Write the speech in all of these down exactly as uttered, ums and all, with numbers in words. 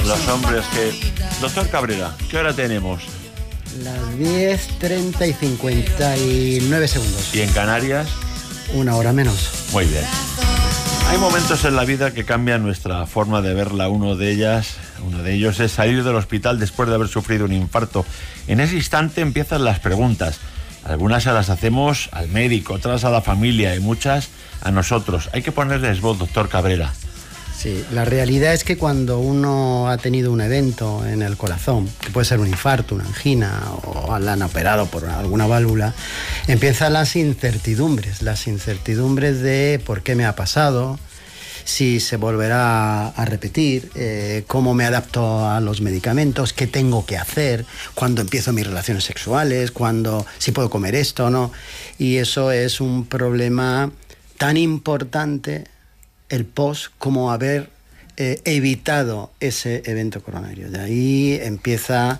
Los hombres que... Doctor Cabrera, ¿qué hora tenemos? Las diez treinta y cincuenta y nueve segundos. ¿Y en Canarias? Una hora menos. Muy bien. Hay momentos en la vida que cambian nuestra forma de verla. Uno de ellas, uno de ellos es salir del hospital después de haber sufrido un infarto. En ese instante empiezan las preguntas. Algunas se las hacemos al médico, otras a la familia y muchas a nosotros. Hay que ponerles voz, doctor Cabrera. Sí, la realidad es que cuando uno ha tenido un evento en el corazón, que puede ser un infarto, una angina o la han operado por alguna válvula, empiezan las incertidumbres, las incertidumbres de por qué me ha pasado, si se volverá a repetir, eh, cómo me adapto a los medicamentos, qué tengo que hacer, cuándo empiezo mis relaciones sexuales, cuándo, si puedo comer esto o no. Y eso es un problema tan importante, el post, como haber eh, evitado ese evento coronario. De ahí empieza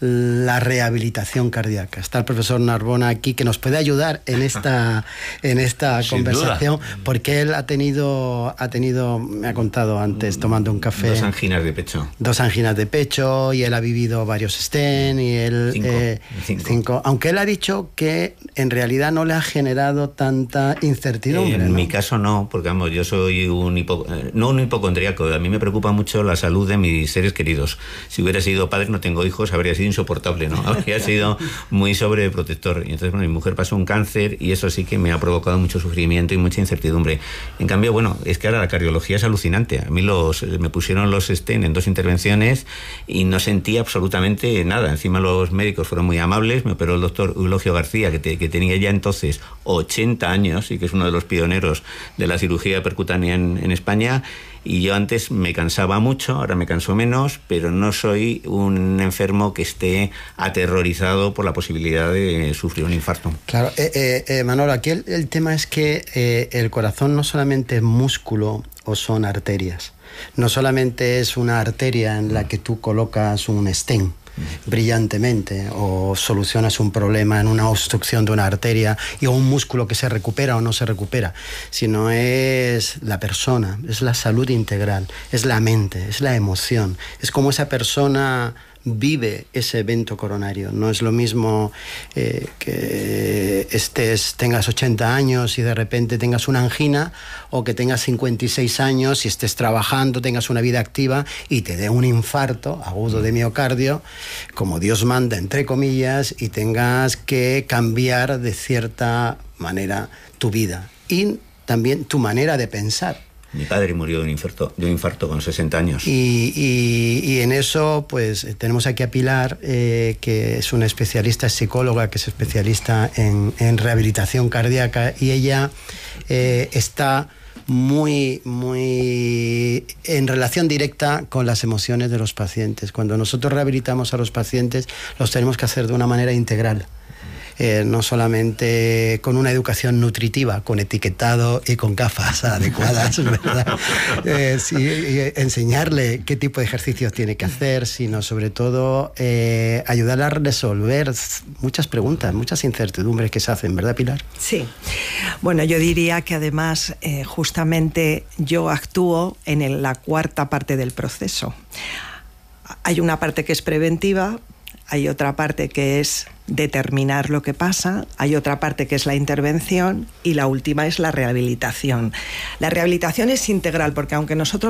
la rehabilitación cardíaca. Está el profesor Narbona aquí, que nos puede ayudar en esta, en esta conversación, duda. Porque él ha tenido, ha tenido, me ha contado antes, tomando un café... Dos anginas de pecho. Dos anginas de pecho, y él ha vivido varios stents, y él... Cinco. Eh, cinco. cinco. Aunque él ha dicho que en realidad no le ha generado tanta incertidumbre. En ¿no? mi caso no, porque vamos, yo soy un hipo, no un hipocondríaco. A mí me preocupa mucho la salud de mis seres queridos. Si hubiera sido padre, no tengo hijos, habría sido insoportable, ¿no? Habría sido muy sobreprotector. Y entonces, bueno, mi mujer pasó un cáncer y eso sí que me ha provocado mucho sufrimiento y mucha incertidumbre. En cambio, bueno, es que ahora la cardiología es alucinante. A mí los, me pusieron los stent en dos intervenciones y no sentí absolutamente nada. Encima los médicos fueron muy amables. Me operó el doctor Eulogio García, que, te, que tenía ya entonces ochenta años y que es uno de los pioneros de la cirugía percutánea en, en España. Y yo antes me cansaba mucho, ahora me canso menos, pero no soy un enfermo que esté aterrorizado por la posibilidad de sufrir un infarto. Claro, eh, eh, eh, Manolo, aquí el, el tema es que eh, el corazón no solamente es músculo o son arterias, no solamente es una arteria en la que tú colocas un stent brillantemente o solucionas un problema en una obstrucción de una arteria y o un músculo que se recupera o no se recupera, sino es la persona, es la salud integral, es la mente, es la emoción, es como esa persona vive ese evento coronario. No es lo mismo eh, que estés, tengas ochenta años y de repente tengas una angina, o que tengas cincuenta y seis años y estés trabajando, tengas una vida activa y te dé un infarto agudo de miocardio, como Dios manda, entre comillas, y tengas que cambiar de cierta manera tu vida y también tu manera de pensar. Mi padre murió de un infarto, de un infarto con sesenta años. Y, y, y en eso, pues, tenemos aquí a Pilar, eh, que es una especialista, es psicóloga, que es especialista en, en rehabilitación cardíaca, y ella eh, está muy, muy en relación directa con las emociones de los pacientes. Cuando nosotros rehabilitamos a los pacientes, los tenemos que hacer de una manera integral. Eh, no solamente con una educación nutritiva, con etiquetado y con gafas adecuadas, ¿verdad? Eh, sí, enseñarle qué tipo de ejercicios tiene que hacer, sino sobre todo eh, ayudarle a resolver muchas preguntas, muchas incertidumbres que se hacen, ¿verdad, Pilar? Sí. Bueno, yo diría que además eh, justamente yo actúo en el, la cuarta parte del proceso. Hay una parte que es preventiva, hay otra parte que es determinar lo que pasa, hay otra parte que es la intervención y la última es la rehabilitación. La rehabilitación es integral porque aunque nosotros